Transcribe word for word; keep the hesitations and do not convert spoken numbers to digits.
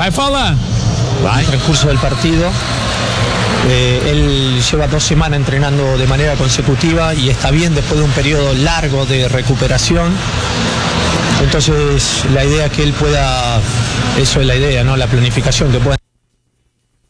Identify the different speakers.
Speaker 1: Vai falar.
Speaker 2: En el transcurso del partido. Eh, él lleva dos semanas entrenando de manera consecutiva y está bien después de un periodo largo de recuperación. Entonces la idea es que él pueda, eso es la idea, ¿no? La planificación que pueda